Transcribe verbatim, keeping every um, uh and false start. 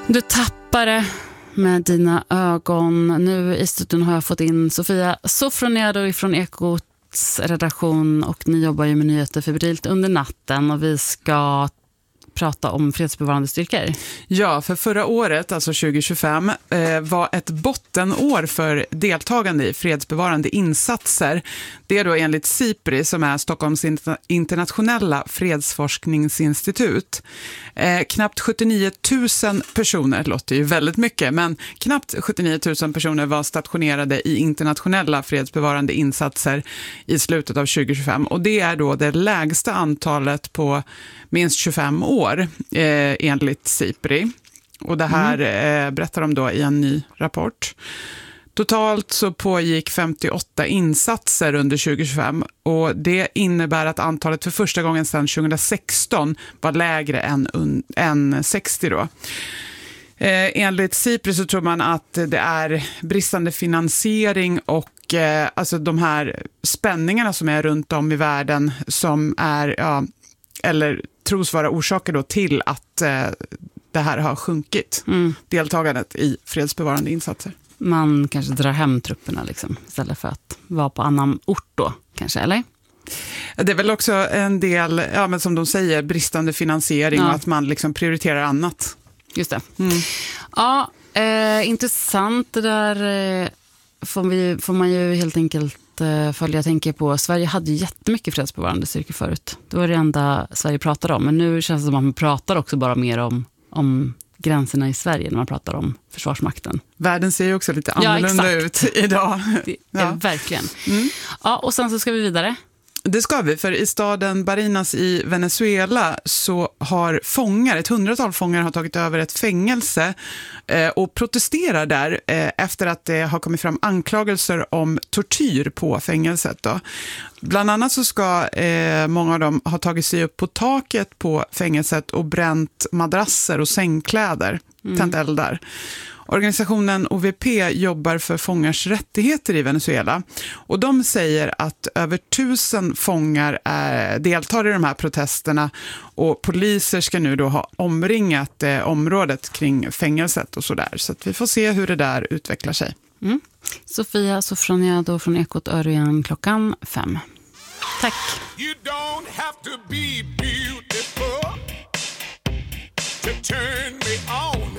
Du tappar det med dina ögon. Nu i studion har jag fått in Sofia Sofroniadou från Ekots redaktion, och ni jobbar ju med nyheter febrilt under natten, och vi ska prata om fredsbevarande styrkor. Ja, för förra året, alltså tjugo tjugofem, eh, var ett bottenår för deltagande i fredsbevarande insatser. Det är då enligt SIPRI, som är Stockholms internationella fredsforskningsinstitut. Eh, knappt sjuttionio tusen personer, det låter ju väldigt mycket, men knappt sjuttionio tusen personer var stationerade i internationella fredsbevarande insatser i slutet av tjugo tjugofem. Och det är då det lägsta antalet på minst tjugofem år, eh, enligt SIPRI. Och det här eh, berättar de då i en ny rapport. Totalt så pågick femtioåtta insatser under tjugo tjugofem, och det innebär att antalet för första gången sedan tjugohundrasexton var lägre än, än sextio då. Eh, enligt SIPRI så tror man att det är bristande finansiering och eh, alltså de här spänningarna som är runt om i världen som är, ja, eller tros vara orsaker då till att eh, det här har sjunkit, mm. deltagandet i fredsbevarande insatser. Man kanske drar hem trupperna liksom, istället för att vara på annan ort då, kanske, eller? Det är väl också en del, ja, men som de säger, bristande finansiering, ja. Och att man liksom prioriterar annat. Just det. Mm. Ja, eh, intressant. Det där eh, får, vi, får man ju helt enkelt eh, följa. Jag tänker på, Sverige hade ju jättemycket fredsbevarande styrkor förut. Det var det enda Sverige pratade om. Men nu känns det som att man pratar också bara mer om, om gränserna i Sverige när man pratar om Försvarsmakten. Världen ser ju också lite annorlunda ja, ut idag. Det, ja. Verkligen. Mm. Ja, och sen så ska vi vidare. Det ska vi, för i staden Barinas i Venezuela så har fångar, ett hundratal fångar har tagit över ett fängelse eh, och protesterar där eh, efter att det har kommit fram anklagelser om tortyr på fängelset då. Bland annat så ska eh, många av dem ha tagit sig upp på taket på fängelset och bränt madrasser och sängkläder, mm. tänt eld där. Organisationen O V P jobbar för fångars rättigheter i Venezuela, och de säger att över tusen fångar är, deltar i de här protesterna, och poliser ska nu då ha omringat eh, området kring fängelset och sådär. Så att vi får se hur det där utvecklar sig. Mm. Sofia Sofroniadou från Ekot Örjan klockan fem. Tack. You don't have to be beautiful to turn me on.